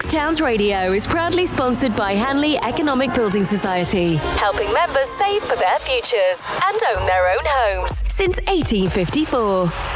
Six Towns Radio is proudly sponsored by Hanley Economic Building Society, helping members save for their futures and own their own homes since 1854.